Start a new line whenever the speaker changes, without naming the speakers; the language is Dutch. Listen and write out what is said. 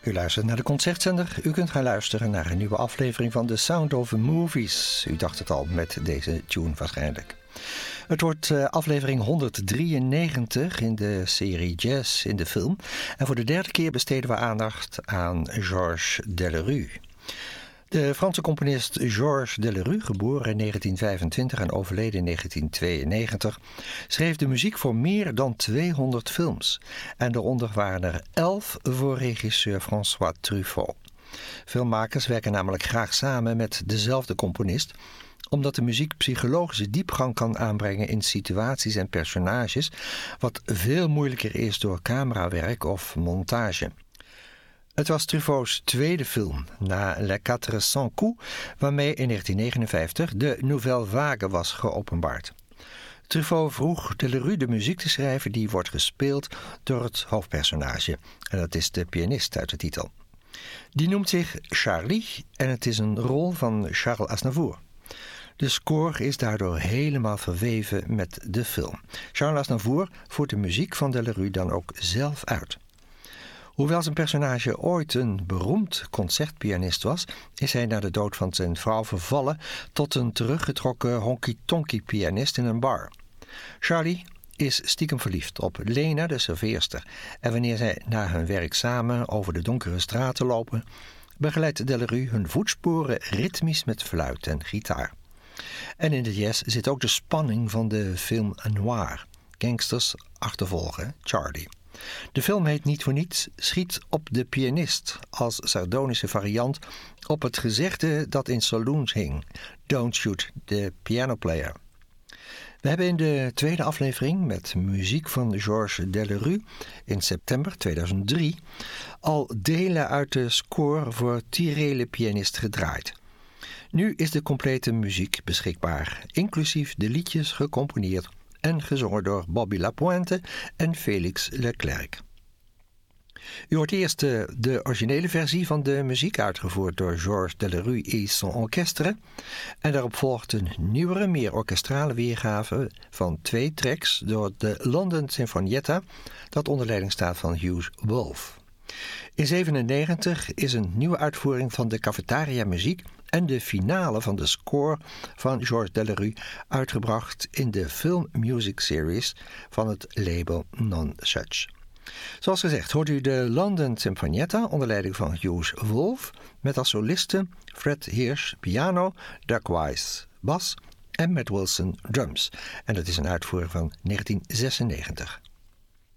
U luistert naar de Concertzender. U kunt gaan luisteren naar een nieuwe aflevering van The Sound of Movies. U dacht het al met deze tune waarschijnlijk. Het wordt aflevering 193 in de serie Jazz in de film. En voor de derde keer besteden we aandacht aan Georges Delerue. De Franse componist Georges Delerue, geboren in 1925 en overleden in 1992, schreef de muziek voor meer dan 200 films. En daaronder waren er 11 voor regisseur François Truffaut. Filmmakers werken namelijk graag samen met dezelfde componist, omdat de muziek psychologische diepgang kan aanbrengen in situaties en personages, wat veel moeilijker is door camerawerk of montage. Het was Truffauts tweede film, na Les 400 coups, waarmee in 1959 de Nouvelle Vague was geopenbaard. Truffaut vroeg Delerue de muziek te schrijven die wordt gespeeld door het hoofdpersonage, en dat is de pianist uit de titel. Die noemt zich Charlie en het is een rol van Charles Aznavour. De score is daardoor helemaal verweven met de film. Charles Aznavour voert de muziek van Delerue dan ook zelf uit. Hoewel zijn personage ooit een beroemd concertpianist was, is hij na de dood van zijn vrouw vervallen tot een teruggetrokken honky-tonky-pianist in een bar. Charlie is stiekem verliefd op Lena, de serveerster, en wanneer zij na hun werk samen over de donkere straten lopen, begeleidt Delerue hun voetsporen ritmisch met fluit en gitaar. En in de jazz zit ook de spanning van de film noir. Gangsters achtervolgen Charlie. De film heet niet voor niets Schiet op de pianist, als sardonische variant op het gezegde dat in saloons hing: Don't shoot the piano player. We hebben in de tweede aflevering met muziek van Georges Delerue in september 2003 al delen uit de score voor Tyree pianist gedraaid. Nu is de complete muziek beschikbaar, inclusief de liedjes gecomponeerd en gezongen door Bobby Lapointe en Félix Leclerc. U hoort eerst de originele versie van de muziek uitgevoerd door Georges Delerue et son orchestre. En daarop volgt een nieuwere, meer orkestrale weergave van 2 tracks door de London Sinfonietta, dat onder leiding staat van Hugh Wolf. In 1997 is een nieuwe uitvoering van de cafetaria muziek en de finale van de score van Georges Delerue uitgebracht in de Film Music Series van het label Nonsuch. Zoals gezegd hoort u de London Sinfonietta onder leiding van Hugh Wolf met als solisten Fred Hirsch piano, Doug Wise bas en Matt Wilson drums. En dat is een uitvoering van 1996.